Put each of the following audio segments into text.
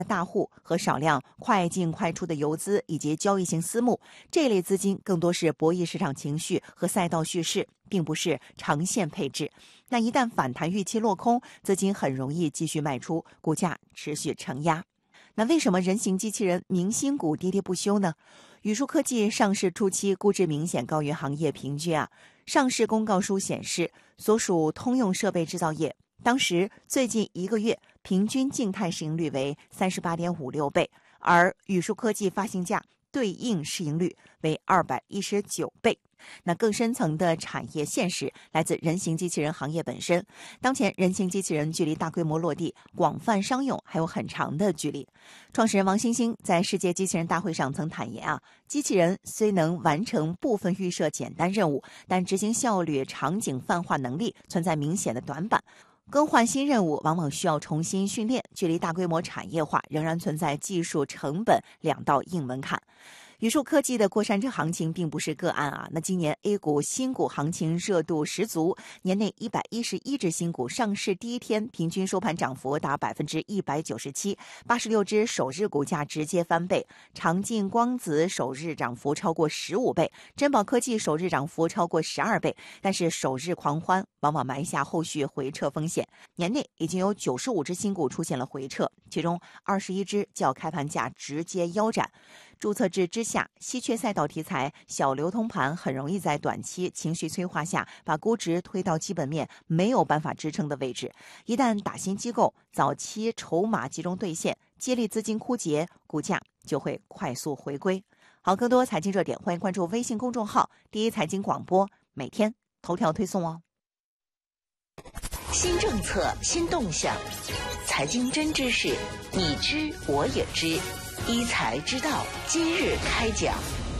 大户和少量快进快出的游资以及交易型私募，这类资金更多是博弈市场情绪和赛道叙事，并不是长线配置。那一旦反弹预期落空，资金很容易继续卖出，股价持续承压。那为什么人形机器人明星股跌跌不休呢？宇树科技上市初期估值明显高于行业平均啊。上市公告书显示，所属通用设备制造业当时最近1个月平均静态市盈率为 38.56 倍，而宇树科技发行价对应市盈率为219倍。那更深层的产业现实来自人形机器人行业本身。当前人形机器人距离大规模落地、广泛商用还有很长的距离。创始人王星星在世界机器人大会上曾坦言机器人虽能完成部分预设简单任务，但执行效率、场景泛化能力存在明显的短板。更换新任务往往需要重新训练，距离大规模产业化仍然存在技术成本2道硬门槛。宇树科技的过山车行情并不是个案那今年 A 股新股行情热度十足，年内111只新股上市第一天平均收盘涨幅达 197%，86只首日股价直接翻倍，长进光子首日涨幅超过15倍，珍宝科技首日涨幅超过12倍，但是首日狂欢往往埋下后续回撤风险。年内已经有95只新股出现了回撤，其中21只较开盘价直接腰斩。注册制之下，稀缺赛道题材、小流通盘很容易在短期情绪催化下把估值推到基本面没有办法支撑的位置。一旦打新机构早期筹码集中兑现，接力资金枯竭，股价就会快速回归。好，更多财经热点，欢迎关注微信公众号第一财经广播，每天头条推送哦。 新政策，新动向，财经真知识，你知我也知。一财之道今日开讲。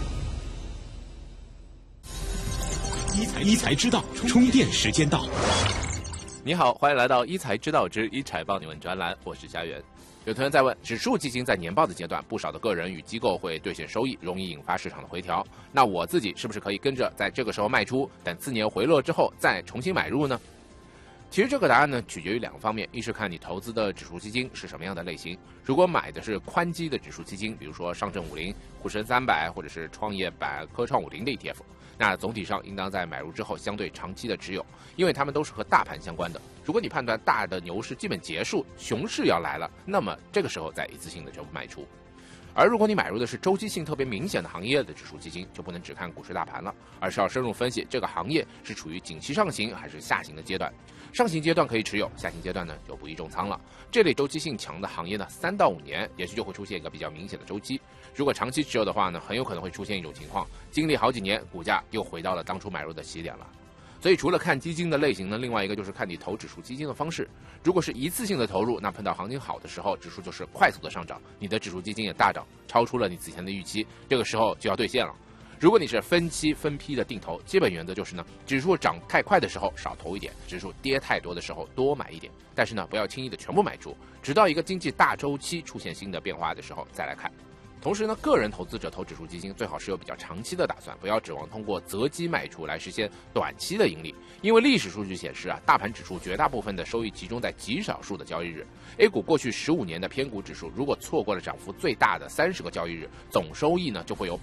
一财之道充电时间到。 你好，欢迎来到一财之道之一财帮你问专栏，我是家园。有同学在问，指数基金在年报的阶段，不少的个人与机构会兑现收益，容易引发市场的回调。那我自己是不是可以跟着在这个时候卖出，等次年回落之后再重新买入呢？其实这个答案呢，取决于2个方面，一是看你投资的指数基金是什么样的类型。如果买的是宽基的指数基金，比如说上证50、沪深300或者是创业板、科创50的 ETF， 那总体上应当在买入之后相对长期的持有，因为它们都是和大盘相关的。如果你判断大的牛市基本结束，熊市要来了，那么这个时候再一次性的全部卖出。而如果你买入的是周期性特别明显的行业的指数基金，就不能只看股市大盘了，而是要深入分析这个行业是处于景气上行还是下行的阶段。上行阶段可以持有，下行阶段呢就不宜重仓了。这类周期性强的行业呢，3到5年也许就会出现一个比较明显的周期。如果长期持有的话呢，很有可能会出现一种情况，经历好几年，股价又回到了当初买入的起点了。所以除了看基金的类型呢，另外一个就是看你投指数基金的方式。如果是一次性的投入，那碰到行情好的时候，指数就是快速的上涨，你的指数基金也大涨，超出了你此前的预期，这个时候就要兑现了。如果你是分期分批的定投，基本原则就是呢，指数涨太快的时候少投一点，指数跌太多的时候多买一点，但是呢，不要轻易的全部买出，直到一个经济大周期出现新的变化的时候再来看。同时呢，个人投资者投指数基金最好是有比较长期的打算，不要指望通过择机卖出来实现短期的盈利。因为历史数据显示大盘指数绝大部分的收益集中在极少数的交易日。A 股过去15年的偏股指数，如果错过了涨幅最大的30个交易日，总收益呢就会有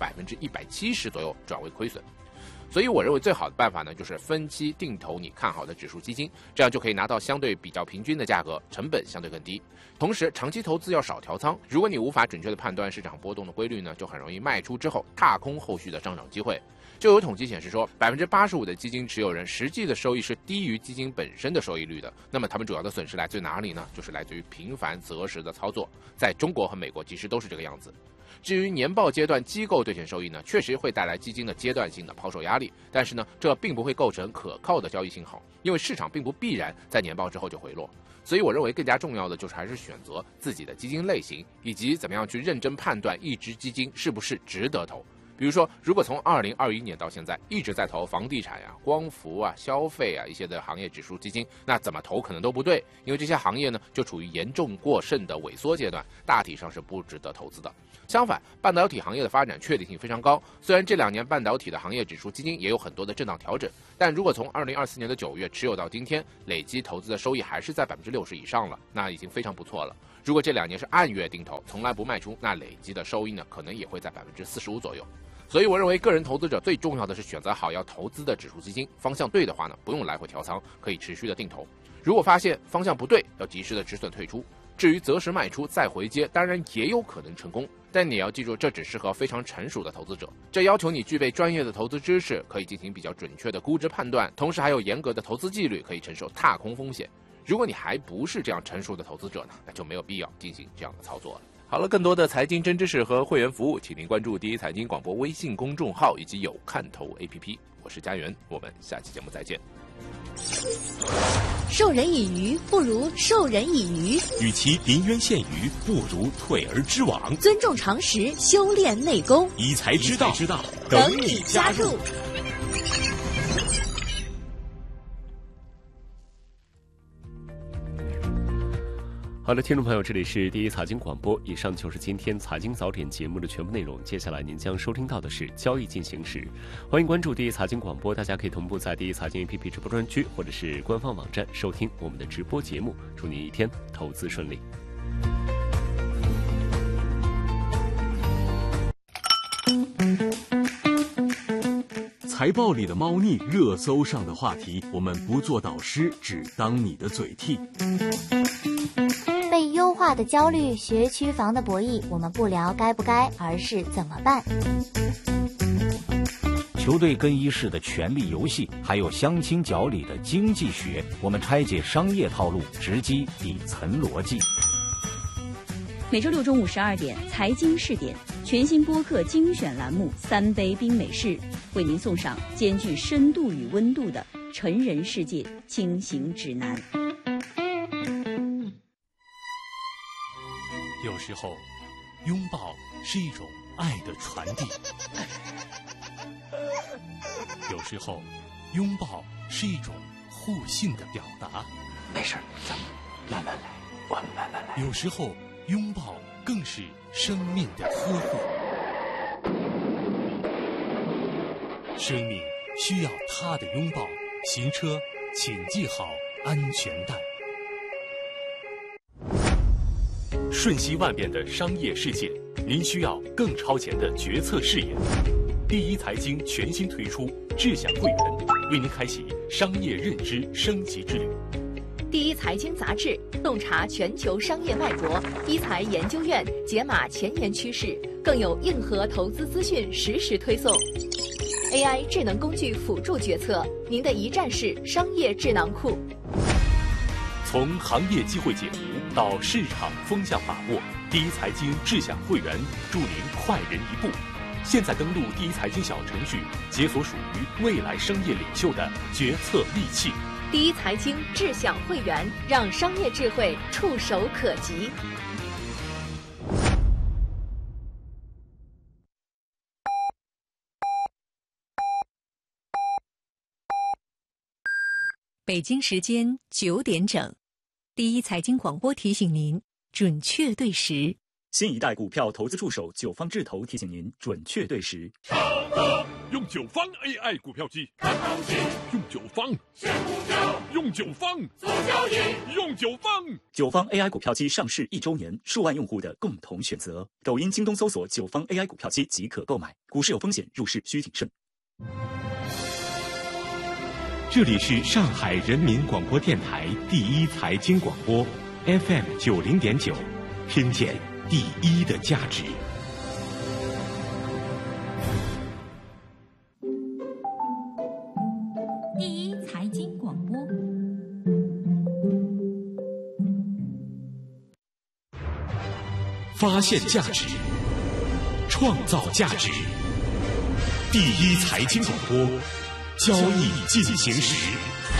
170%左右转为亏损。所以我认为最好的办法呢，就是分期定投你看好的指数基金，这样就可以拿到相对比较平均的价格，成本相对更低。同时，长期投资要少调仓，如果你无法准确的判断市场波动的规律呢，就很容易卖出之后踏空后续的上涨机会。就有统计显示说，85%的基金持有人实际的收益是低于基金本身的收益率的。那么他们主要的损失来自于哪里呢？就是来自于频繁择时的操作，在中国和美国其实都是这个样子。至于年报阶段机构兑现收益呢，确实会带来基金的阶段性的抛售压力，但是呢，这并不会构成可靠的交易信号，因为市场并不必然在年报之后就回落。所以我认为更加重要的就是还是选择自己的基金类型，以及怎么样去认真判断一只基金是不是值得投。比如说，如果从2021年到现在一直在投房地产光伏消费一些的行业指数基金，那怎么投可能都不对，因为这些行业呢就处于严重过剩的萎缩阶段，大体上是不值得投资的。相反，半导体行业的发展确定性非常高，虽然这2年半导体的行业指数基金也有很多的震荡调整，但如果从2024年的9月持有到今天，累计投资的收益还是在60%以上了，那已经非常不错了。 如果这2年是按月定投，从来不卖出，那累积的收益呢，可能也会在45%左右。所以我认为个人投资者最重要的是选择好要投资的指数基金，方向对的话呢，不用来回调仓，可以持续的定投。如果发现方向不对，要及时的止损退出。至于择时卖出再回接，当然也有可能成功，但你要记住，这只适合非常成熟的投资者。这要求你具备专业的投资知识，可以进行比较准确的估值判断，同时还有严格的投资纪律，可以承受踏空风险。如果你还不是这样成熟的投资者呢，那就没有必要进行这样的操作了。好了，更多的财经真知识和会员服务，请您关注第一财经广播微信公众号以及有看头 APP。我是佳源，我们下期节目再见。 授人以鱼不如授人以渔， 与其临渊羡鱼，不如退而知网。 尊重常识，修炼内功， 一才知道， 等你加入。 好的，听众朋友，这里是第一财经广播，以上就是今天财经早点节目的全部内容。接下来您将收听到的是交易进行时，欢迎关注第一财经广播，大家可以同步在第一财经 APP 直播专区或者是官方网站收听我们的直播节目。祝您一天投资顺利。 财报里的猫腻，热搜上的话题，我们不做导师，只当你的嘴替。 被优化的焦虑，学区房的博弈，我们不聊该不该，而是怎么办。 球队更衣室的权力游戏，还有相亲角里的经济学，我们拆解商业套路，直击底层逻辑。 每周6中午12点，财经试点全新播客精选栏目3杯冰美式，为您送上兼具深度与温度的成人世界轻行指南。 有时候，拥抱是一种爱的传递；有时候，拥抱是一种互信的表达。 没事，咱们慢慢来，我们慢慢来。 有时候，拥抱更是生命的呵护。生命需要他的拥抱，行车请系好安全带。瞬息万变的商业世界，您需要更超前的决策视野。第一财经全新推出智享会员，为您开启商业认知升级之旅。 第一财经杂志洞察全球商业脉搏，一财研究院解码前沿趋势，更有硬核投资资讯实时推送。AI 智能工具辅助决策，您的一站式商业智囊库。 从行业机会解读到市场风向把握，第一财经智享会员助您快人一步。现在登录第一财经小程序，解锁属于未来商业领袖的决策利器。 第一财经智享会员，让商业智慧触手可及。 北京时间9点整，第一财经广播提醒您准确对时。 新一代股票投资助手九方智投提醒您准确对时。 用九方 AI 股票机看行情，用九方选股票，用九方做交易，用九方。 九方 AI 股票机上市1周年，数万用户的共同选择。抖音、京东搜索九方 AI 股票机即可购买。股市有风险，入市需谨慎。 这里是上海人民广播电台第一财经广播 FM 90.9，听见第一的价值。 第一财经广播， 发现价值，创造价值。第一财经广播，交易进行时。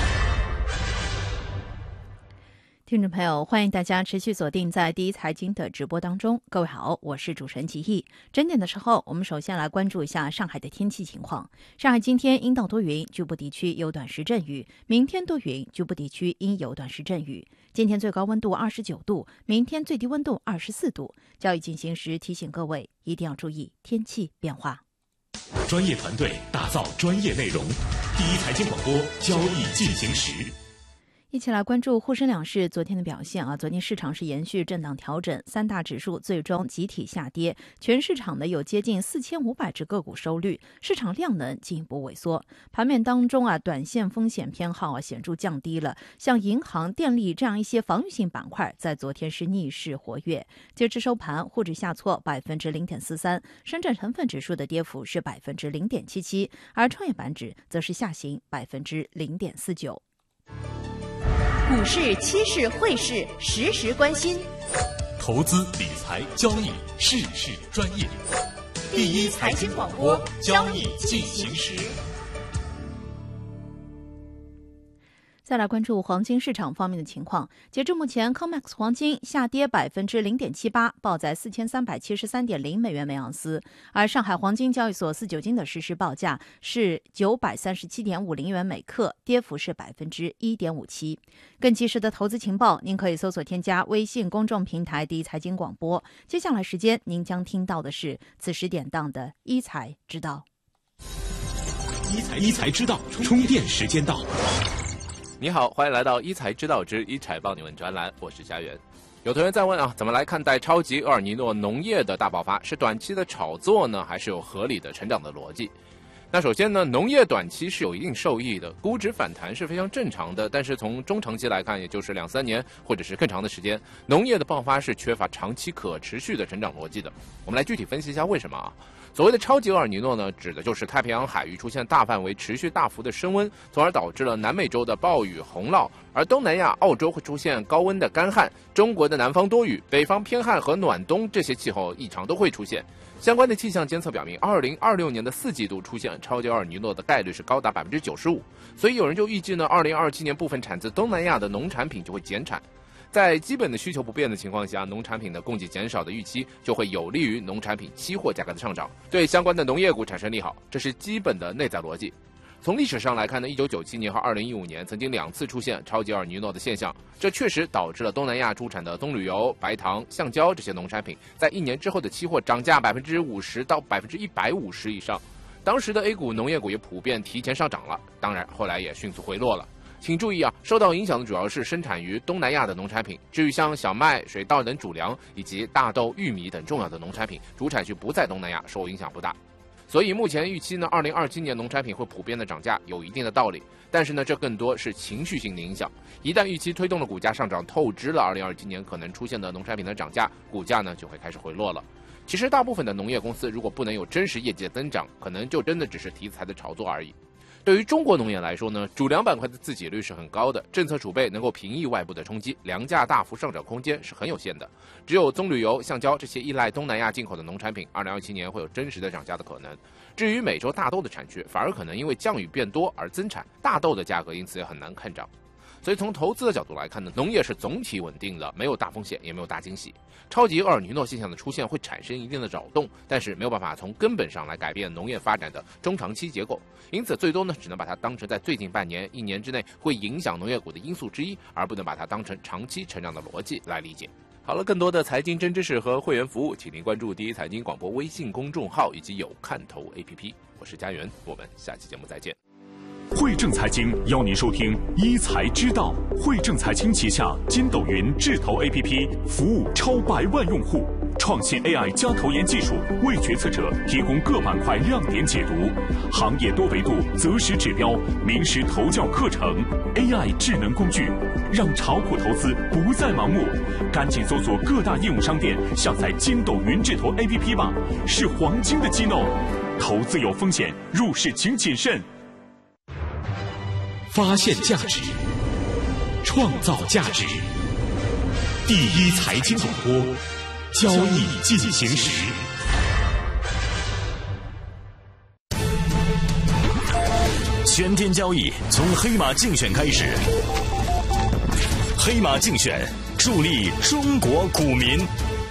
听众朋友，欢迎大家持续锁定在第一财经的直播当中。各位好，我是主持人齐毅。整点的时候，我们首先来关注一下上海的天气情况。上海今天阴到多云，局部地区有短时阵雨；明天多云，局部地区应有短时阵雨。今天最高温度29度，明天最低温度24度。交易进行时提醒各位一定要注意天气变化。 专业团队打造专业内容，第一财经广播交易进行时。 一起来关注沪深两市昨天的表现啊！昨天市场是延续震荡调整，三大指数最终集体下跌，全市场呢有接近4500只个股收绿，市场量能进一步萎缩。盘面当中啊，短线风险偏好显著降低了，像银行、电力这样一些防御性板块，在昨天是逆势活跃。截至收盘，沪指下挫0.43%，深圳成分指数的跌幅是0.77%，而创业板指则是下行0.49%。 股市、期市、汇市，时时关心。 投资理财交易，事事专业。第一财经广播，交易进行时。 再来关注黄金市场方面的情况。截至目前 ，COMEX 黄金下跌0.78%，报在4373.0美元每盎司。而上海黄金交易所4-9金的实时报价是937.50元每克，跌幅是1.57%。更及时的投资情报，您可以搜索添加微信公众平台第一财经广播。接下来时间，您将听到的是此时点档的一财知道。 一财知道，充电时间到。 你好，欢迎来到一财知道之一财帮你问专栏，我是家园。有同学在问啊，怎么来看待超级厄尔尼诺农业的大爆发？是短期的炒作呢，还是有合理的成长的逻辑？那首先呢，农业短期是有一定受益的，估值反弹是非常正常的。但是从中长期来看，也就是2-3年或者是更长的时间，农业的爆发是缺乏长期可持续的成长逻辑的。我们来具体分析一下为什么啊？所谓的超级厄尔尼诺呢，指的就是太平洋海域出现大范围、持续大幅的升温，从而导致了南美洲的暴雨洪涝，而东南亚、澳洲会出现高温的干旱，中国的南方多雨，北方偏旱和暖冬这些气候异常都会出现。相关的气象监测表明，2026年的4季度出现超级厄尔尼诺的概率是高达95%，所以有人就预计呢，2027年部分产自东南亚的农产品就会减产。在基本的需求不变的情况下，农产品的供给减少的预期就会有利于农产品期货价格的上涨，对相关的农业股产生利好，这是基本的内在逻辑。从历史上来看呢，1997年和2015年曾经2次出现超级厄尔尼诺的现象，这确实导致了东南亚出产的棕榈油、白糖、橡胶这些农产品在1年之后的期货涨价50%到150%以上。当时的 A 股农业股也普遍提前上涨了，当然后来也迅速回落了。请注意啊，受到影响的主要是生产于东南亚的农产品，至于像小麦、水稻等主粮以及大豆、玉米等重要的农产品，主产区不在东南亚，受影响不大。所以目前预期呢，2027年农产品会普遍的涨价，有一定的道理。但是呢，这更多是情绪性的影响。一旦预期推动了股价上涨，透支了2027年可能出现的农产品的涨价，股价呢就会开始回落了。其实大部分的农业公司如果不能有真实业绩的增长，可能就真的只是题材的炒作而已。对于中国农业来说呢，主粮板块的自给率是很高的，政策储备能够平抑外部的冲击，粮价大幅上涨空间是很有限的。只有棕榈油、橡胶这些依赖东南亚进口的农产品，2027年会有真实的涨价的可能。至于美洲大豆的产区，反而可能因为降雨变多而增产，大豆的价格因此也很难看涨。所以从投资的角度来看呢，农业是总体稳定的，没有大风险，也没有大惊喜。超级厄尔尼诺现象的出现会产生一定的扰动，但是没有办法从根本上来改变农业发展的中长期结构，因此最多呢只能把它当成在最近半年、1年之内会影响农业股的因素之一，而不能把它当成长期成长的逻辑来理解。好了，更多的财经真知识和会员服务，请您关注第一财经广播微信公众号以及有看头 APP。我是家园，我们下期节目再见。 汇正财经邀您收听一财知道。汇正财经旗下筋斗云智投 APP 服务超100万用户，创新 AI 加投研技术，为决策者提供各板块亮点解读，行业多维度择时指标，名师投教课程 ，AI 智能工具，让炒股投资不再盲目。赶紧搜索各大应用商店，下载筋斗云智投 APP 吧，是黄金的机能。投资有风险，入市请谨慎。 发现价值，创造价值。第一财经广播，交易进行时。 全天交易从黑马竞选开始，黑马竞选助力中国股民。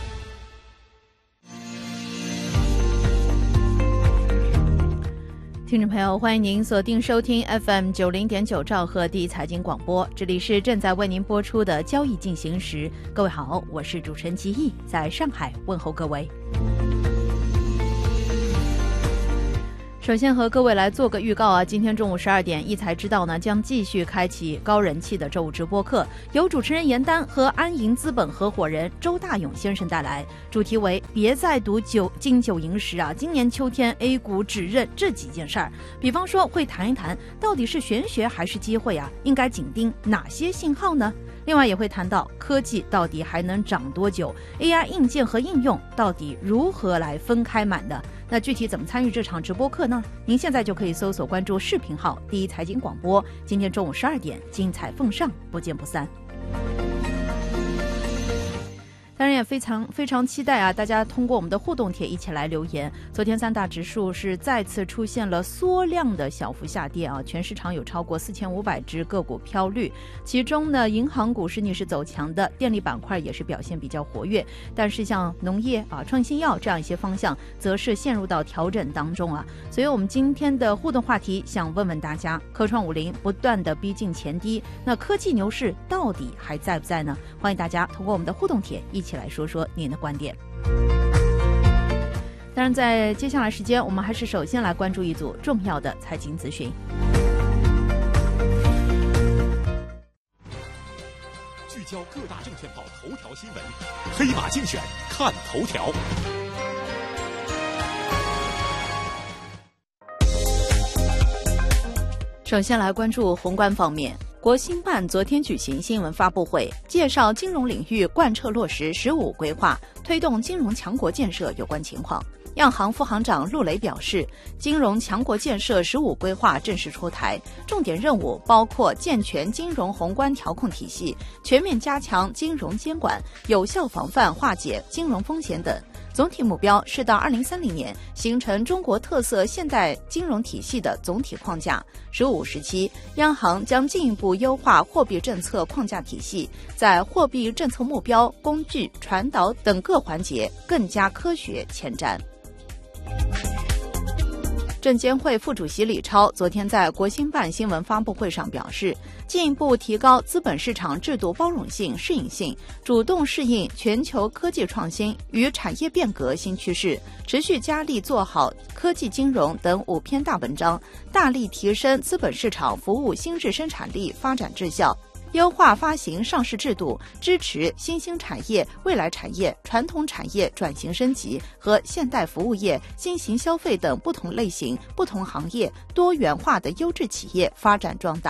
听众朋友，欢迎您锁定收听 FM 90.9兆赫第一财经广播，这里是正在为您播出的交易进行时。各位好，我是主持人齐毅，在上海问候各位。 首先和各位来做个预告啊，今天中午12点，一财知道呢将继续开启高人气的周五直播课，由主持人严丹和安盈资本合伙人周大勇先生带来，主题为别再赌金九银十啊，今年秋天 A 股只认这几件事儿。比方说会谈一谈到底是玄学还是机会啊，应该紧盯哪些信号呢？另外也会谈到科技到底还能涨多久， AI 硬件和应用到底如何来分开买的。那具体怎么参与这场直播课呢？您现在就可以搜索关注视频号第一财经广播，今天中午12点精彩奉上，不见不散。当然也非常期待啊，大家通过我们的互动帖一起来留言。昨天三大指数是再次出现了缩量的小幅下跌啊，全市场有超过4500只个股飘绿，其中呢，银行股是逆势走强的，电力板块也是表现比较活跃，但是像农业啊、创新药这样一些方向，则是陷入到调整当中啊。所以我们今天的互动话题想问问大家，科创50不断的逼近前低，那科技牛市到底还在不在呢？欢迎大家通过我们的互动帖一起来说说您的观点。当然在接下来时间，我们还是首先来关注一组重要的财经资讯。 聚焦各大证券报头条新闻，黑马精选看头条。 首先来关注宏观方面，国新办昨天举行新闻发布会，介绍金融领域贯彻落实“15规划”，推动金融强国建设有关情况。央行副行长陆雷表示，金融强国建设“15规划”正式出台，重点任务包括健全金融宏观调控体系，全面加强金融监管，有效防范化解金融风险等。总体目标是到2030年形成中国特色现代金融体系的总体框架。15时期，央行将进一步优化货币政策框架体系，在货币政策目标、工具、传导等各环节更加科学前瞻。证监会副主席李超昨天在国新办新闻发布会上表示，进一步提高资本市场制度包容性、适应性，主动适应全球科技创新与产业变革新趋势，持续加力做好科技金融等5篇大文章，大力提升资本市场服务新质生产力发展质效，优化发行上市制度，支持新兴产业、未来产业、传统产业转型升级和现代服务业、新型消费等不同类型、不同行业多元化的优质企业发展壮大。